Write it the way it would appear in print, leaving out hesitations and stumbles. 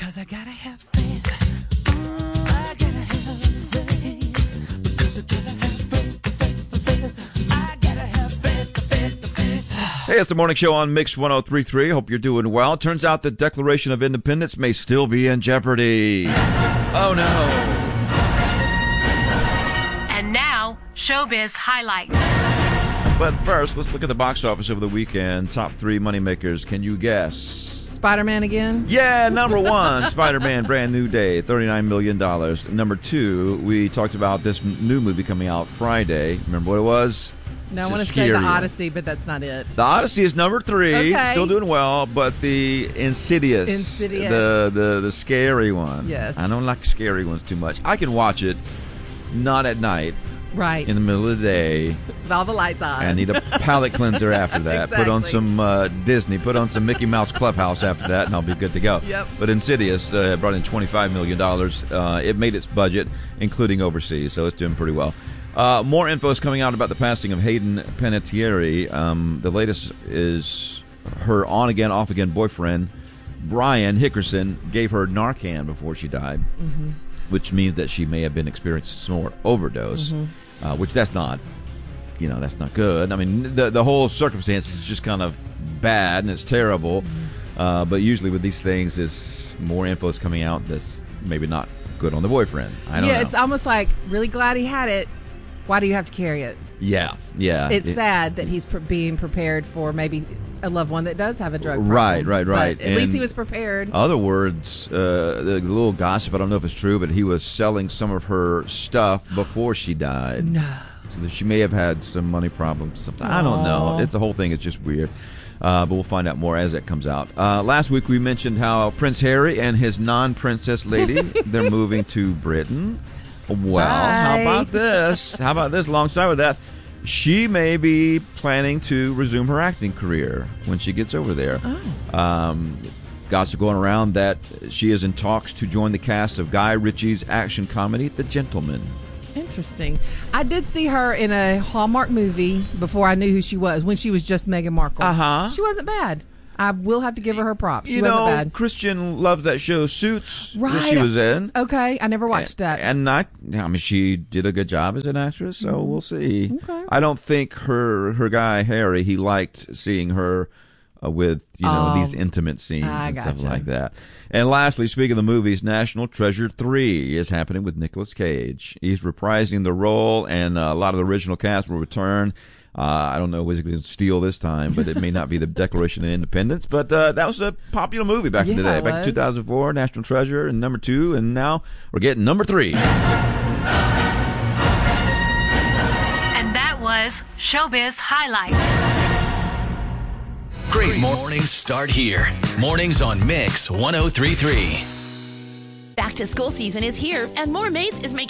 'Cause I gotta have faith. I gotta have faith. Because I gotta have faith. I gotta have faith. Hey, it's the morning show on Mix 1033. Hope you're doing well. Turns out the Declaration of Independence may still be in jeopardy. Oh, no. And now, Showbiz Highlights. But first, let's look at the box office over the weekend. Top 3 moneymakers. Can you guess? Spider-Man again? Yeah, number 1, Spider-Man Brand New Day, $39 million. Number 2, we talked about this new movie coming out Friday. Remember what it was? No, I It's a want to say The scary one. Odyssey, but that's not it. The Odyssey is number 3, Okay. still doing well, but the Insidious. The scary one. Yes. I don't like scary ones too much. I can watch it, not at night, Right. in the middle of the day. With all the lights on. I need a palate cleanser after that. Put on some Disney, put on some Mickey Mouse Clubhouse after that, and I'll be good to go. Yep. But Insidious brought in $25 million. It made its budget, including overseas, so it's doing pretty well. More info is coming out about the passing of Hayden Panettiere. The latest is her on-again, off-again boyfriend, Brian Hickerson, gave her Narcan before she died, which means that she may have been experiencing some more overdose, which that's not good. I mean, the whole circumstance is just kind of bad and it's terrible. But usually with these things, is more info is coming out that's maybe not good on the boyfriend. I don't know. Yeah, it's almost like, really glad he had it. Why do you have to carry it? Yeah. It's sad that he's being prepared for maybe a loved one that does have a drug problem. Right. But at least And he was prepared. Other words, the little gossip, I don't know if it's true, but he was selling some of her stuff before she died. No. So that she may have had some money problems. Something. I don't know. The whole thing is just weird. But we'll find out more as it comes out. Last week we mentioned how Prince Harry and his non-princess lady, they're moving to Britain. Well, Bye. how about this? Alongside with that, she may be planning to resume her acting career when she gets over there. Gossip going around that she is in talks to join the cast of Guy Ritchie's action comedy, The Gentleman. Interesting. I did see her in a Hallmark movie before I knew who she was, when she was just Meghan Markle. Uh-huh. She wasn't bad. I will have to give her props. She You wasn't know, bad. Christian loves that show Suits that Right. she was in. Okay, I never watched that. And I mean, she did a good job as an actress, so we'll see. Okay. I don't think her guy, Harry, he liked seeing her with, these intimate scenes I and stuff gotcha. like that. And lastly, speaking of the movies, National Treasure 3 is happening with Nicolas Cage. He's reprising the role, and a lot of the original cast will return. I don't know who's going to steal this time, but it may not be the Declaration of Independence. But that was a popular movie back in the Yeah, day. it Back in was. 2004, National Treasure, and number 2, and now we're getting number 3. And that was Showbiz Highlights. Great mornings start here. Mornings on Mix 1033. Back to school season is here, and More Mates is making